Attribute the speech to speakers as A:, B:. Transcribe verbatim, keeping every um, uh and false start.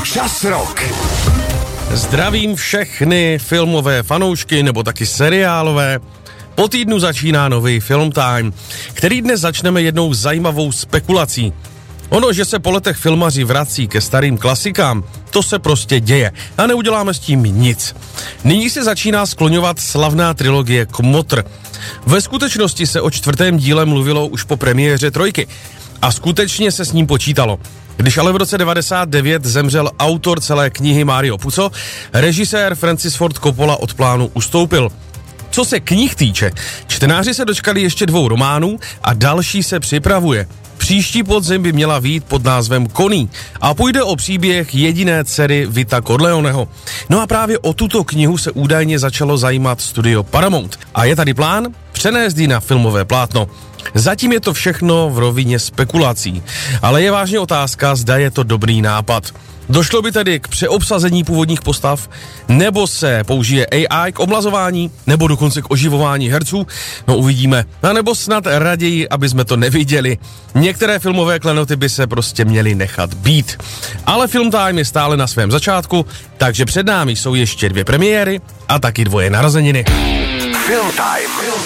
A: Čas Rock.
B: Zdravím všechny filmové fanoušky nebo taky seriálové. Po týdnu začíná nový Film Time, který dnes začneme jednou zajímavou spekulací. Ono, že se po letech filmaři vrací ke starým klasikám, to se prostě děje a neuděláme s tím nic. Nyní se začíná skloňovat slavná trilogie Kmotr. Ve skutečnosti se o čtvrtém díle mluvilo už po premiéře trojky a skutečně se s ním počítalo. Když ale v roce devadesát devět zemřel autor celé knihy Mario Puzo, režisér Francis Ford Coppola od plánu ustoupil. Co se knih týče, čtenáři se dočkali ještě dvou románů a další se připravuje. Příští podzim by měla vyjít pod názvem Koní a půjde o příběh jediné dcery Vita Corleoneho. No a právě o tuto knihu se údajně začalo zajímat studio Paramount. A je tady plán přenést ji na filmové plátno. Zatím je to všechno v rovině spekulací, ale je vážně otázka, zda je to dobrý nápad. Došlo by tedy k přeobsazení původních postav, nebo se použije A I k omlazování, nebo dokonce k oživování herců, no uvidíme, a nebo snad raději, aby jsme to neviděli. Některé filmové klenoty by se prostě měly nechat být. Ale Film Time je stále na svém začátku, takže před námi jsou ještě dvě premiéry a taky dvoje narozeniny.
A: Film Time.